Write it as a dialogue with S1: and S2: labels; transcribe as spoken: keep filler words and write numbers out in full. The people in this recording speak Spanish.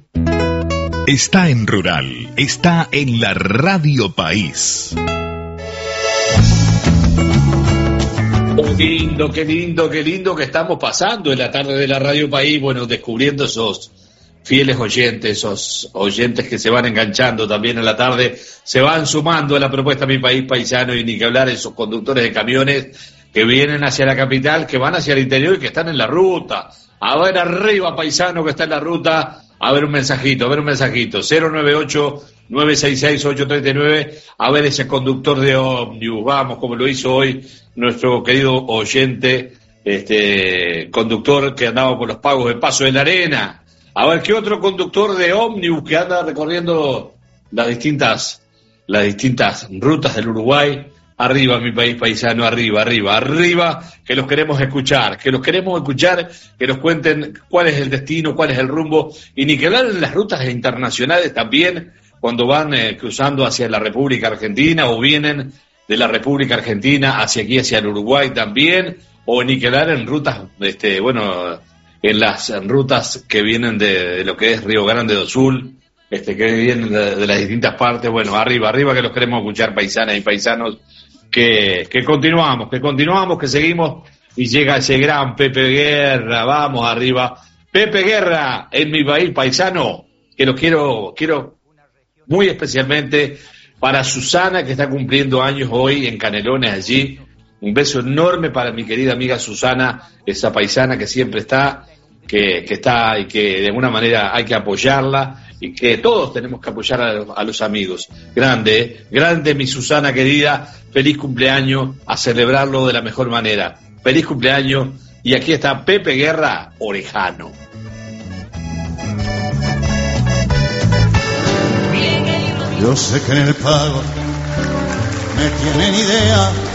S1: Está en Rural, está en la Radio País.
S2: Qué lindo, qué lindo, qué lindo que estamos pasando en la tarde de la Radio País, bueno, descubriendo esos fieles oyentes, esos oyentes que se van enganchando también en la tarde, se van sumando a la propuesta Mi País Paisano, y ni que hablar esos conductores de camiones que vienen hacia la capital, que van hacia el interior y que están en la ruta. A ver arriba, paisano que está en la ruta, a ver un mensajito, a ver un mensajito, cero nueve ocho, nueve seis seis, ocho tres nueve, a ver ese conductor de ómnibus, vamos, como lo hizo hoy nuestro querido oyente, este conductor que andaba por los pagos de Paso de la Arena. A ver qué otro conductor de ómnibus que anda recorriendo las distintas, las distintas rutas del Uruguay. Arriba, Mi País Paisano, arriba, arriba, arriba, que los queremos escuchar, que los queremos escuchar, que nos cuenten cuál es el destino, cuál es el rumbo, y ni que hablar en las rutas internacionales también, cuando van eh, cruzando hacia la República Argentina, o vienen de la República Argentina hacia aquí, hacia el Uruguay también, o ni que hablar en rutas, este, bueno, en las rutas que vienen de, de lo que es Río Grande do Sul, este, que vienen de, de las distintas partes. Bueno, arriba, arriba, que los queremos escuchar, paisanas y paisanos, que, que continuamos, que continuamos, que seguimos, y llega ese gran Pepe Guerra, vamos arriba, Pepe Guerra, en Mi País Paisano, que lo quiero, quiero muy especialmente para Susana, que está cumpliendo años hoy en Canelones allí. Un beso enorme para mi querida amiga Susana, esa paisana que siempre está, que, que está y que de alguna manera hay que apoyarla, y que todos tenemos que apoyar a, a los amigos. Grande, ¿eh? Grande mi Susana querida, feliz cumpleaños, a celebrarlo de la mejor manera. Feliz cumpleaños, y aquí está Pepe Guerra, Orejano.
S3: Yo sé que en el pago me tienen idea